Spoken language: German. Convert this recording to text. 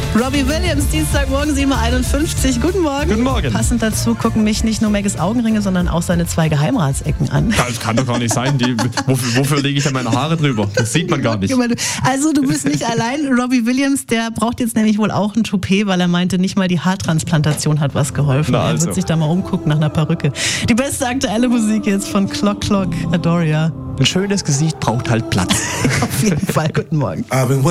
Robbie Williams, Dienstagmorgen 7.51 Uhr. Guten Morgen. Guten Morgen. Passend dazu gucken mich nicht nur Megges Augenringe, sondern auch seine 2 Geheimratsecken an. Das kann doch gar nicht sein. Wofür lege ich denn meine Haare drüber? Das sieht man gar nicht. Also du bist nicht allein. Robbie Williams, der braucht jetzt nämlich wohl auch ein Toupet, weil er meinte, nicht mal die Haartransplantation hat was geholfen. Na also. Er wird sich da mal umgucken nach einer Perücke. Die beste aktuelle Musik jetzt von Clock Clock, Adoria. Ein schönes Gesicht braucht halt Platz. Auf jeden Fall. Guten Morgen.